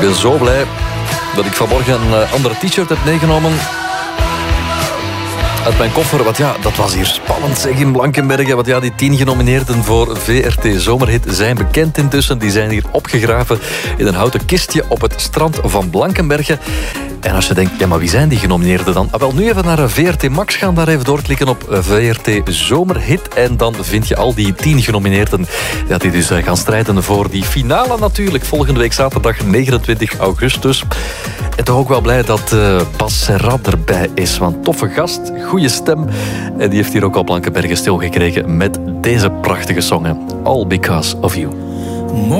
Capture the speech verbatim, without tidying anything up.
ben zo blij dat ik vanmorgen een andere t-shirt heb meegenomen uit mijn koffer. Want ja, dat was hier spannend zeg in Blankenberge. Want ja, die tien genomineerden voor V R T Zomerhit zijn bekend intussen. Die zijn hier opgegraven in een houten kistje op het strand van Blankenberge. En als je denkt, ja, maar wie zijn die genomineerden dan? Ah, wel, nu even naar V R T Max gaan, daar even doorklikken op V R T Zomerhit. En dan vind je al die tien genomineerden ja, die dus gaan strijden voor die finale natuurlijk. Volgende week zaterdag negenentwintig augustus. En toch ook wel blij dat uh, Bas Serrat erbij is. Want toffe gast, goede stem. En die heeft hier ook al Blankenberge stilgekregen met deze prachtige song. All Because of You.